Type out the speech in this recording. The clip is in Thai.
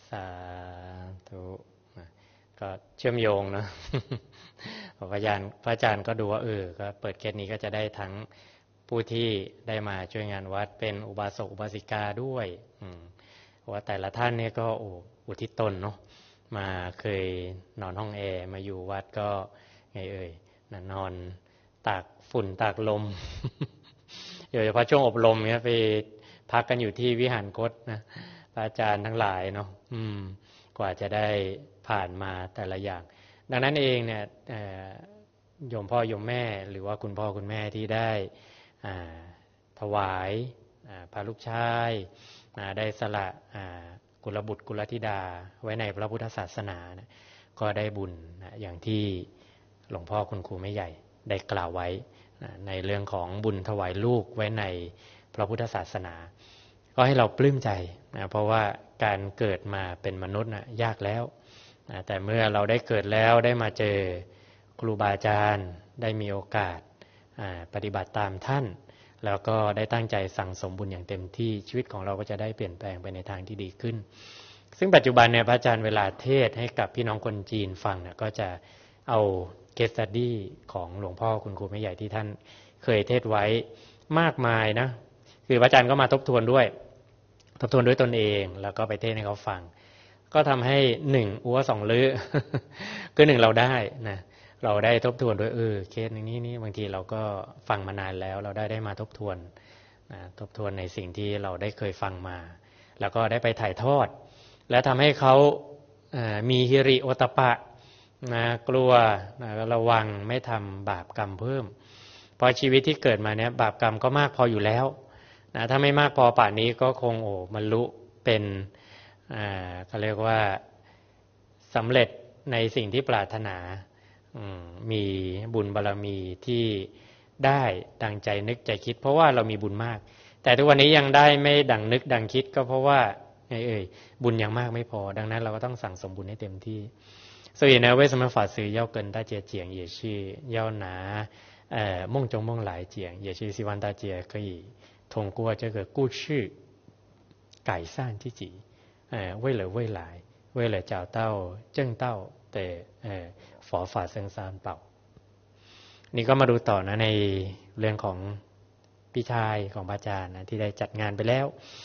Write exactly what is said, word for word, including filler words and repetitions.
สาธุก็เชื่อมโยงเนาะ พระอาจารย์พระอาจารย์ก็ดูว่าเออก็เปิดเคสนี้ก็จะได้ทั้งผู้ที่ได้มาช่วยงานวัดเป็นอุบาสกอุบาสิกาด้วยอืมว่าแต่ละท่านเนี่ยก็อุทิศตนเนาะมาเคยนอนห้องแอร์มาอยู่วัดก็ไงเอ่ยนอนตากฝุ่นตากลม โดยเฉพาะช่วงอบรมเนี่ยไปพักกันอยู่ที่วิหารคตนะพระอาจารย์ทั้งหลายเนาะอืมกว่าจะได้ผ่านมาแต่ละอย่างดังนั้นเองเนี่ยโยมพ่อโยมแม่หรือว่าคุณพ่อคุณแม่ที่ได้ถวายพระลูกชายได้สละกุลบุตรกุลธิดาไว้ในพระพุทธศาสนานะก็ได้บุญนะอย่างที่หลวงพ่อคุณครูแม่ใหญ่ได้กล่าวไว้นะในเรื่องของบุญถวายลูกไว้ในพระพุทธศาสนาก็ให้เราปลื้มใจนะเพราะว่าการเกิดมาเป็นมนุษย์นะยากแล้วนะแต่เมื่อเราได้เกิดแล้วได้มาเจอครูบาอาจารย์ได้มีโอกาสปฏิบัติตามท่านแล้วก็ได้ตั้งใจสั่งสมบุญอย่างเต็มที่ชีวิตของเราก็จะได้เปลี่ยนแปลงไปในทางที่ดีขึ้นซึ่งปัจจุบันเนี่ยพระอาจารย์เวลาเทศให้กับพี่น้องคนจีนฟังเนี่ยก็จะเอาเคสสตัดดี้ของหลวงพ่อคุณครูแม่ใหญ่ที่ท่านเคยเทศไว้มากมายนะคือพระอาจารย์ก็มาทบทวนด้วยทบทวนด้วยตนเองแล้วก็ไปเทศให้เขาฟังก็ทำให้หนึ่งอัวสองลื้อ คือหนึ่งเราได้นะเราได้ทบทวนด้วยเออเคสนี้นี่บางทีเราก็ฟังมานานแล้วเราได้ได้มาทบทวนนะทบทวนในสิ่งที่เราได้เคยฟังมาแล้วก็ได้ไปถ่ายทอดและทำให้เขามีฮิริโอตปะนะกลัวนะระวังไม่ทำบาปกรรมเพิ่มเพราะชีวิตที่เกิดมาเนี้ยบาปกรรมก็มากพออยู่แล้วนะถ้าไม่มากพอป่านนี้ก็คงโอ้บรรลุเป็นอ่าเขาเรียกว่าสำเร็จในสิ่งที่ปรารถนามีบุญบารมีที่ได้ดังใจนึกใจคิดเพราะว่าเรามีบุญมากแต่ทุกวันนี้ยังได้ไม่ดังนึกดังคิดก็เพราะว่าไงเอ่ยบุญยังมากไม่พอดังนั้นเราก็ต้องสั่งสมบุญให้เต็มที่所以呢为什么法师要跟大家讲也是要拿呃梦中梦来讲也是希望大家可以通过这个故事改善自己呃为了未来为了找到正道的呃佛法僧三宝นี่ก็มาดูต่อนะในเรื่องของพี่ชายของพระอาจารย์นะที่ได้จัดงานไปแล้ว